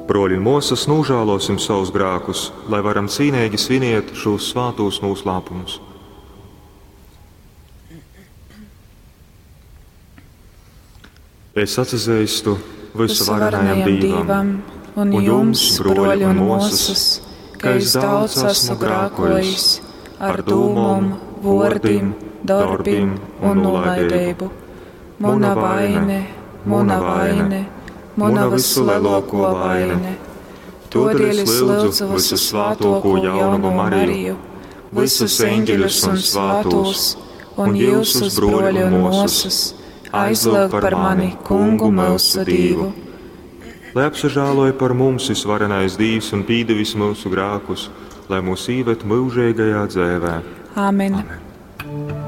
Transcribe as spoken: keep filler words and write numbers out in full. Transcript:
Broļi mūsas nūžālosim savus grākus, lai varam cīnīgi sviniet šos svātūs noslēpumus. Es atsazēstu visu varenajam Dīvam un jums, broļi un mūsas, ka es daudz esmu grākojis ar dūmom, vordim, darbim un nolaidību. Muna vaine, muna vaine, muna visu lielāko vaine. Todēļ es lūdzu visu svātoko jaunumu Mariju, visus eņģeļus un svātos, un jūsus broļi un mūsas, aizlūg par mani, Kungu mūsu Dievu. Lai apsažāloja par mums visvarenais Dievs un pīdevis mūsu grākus, lai mūs īvet mūžīgajā dzēvē. Āmen. Amen.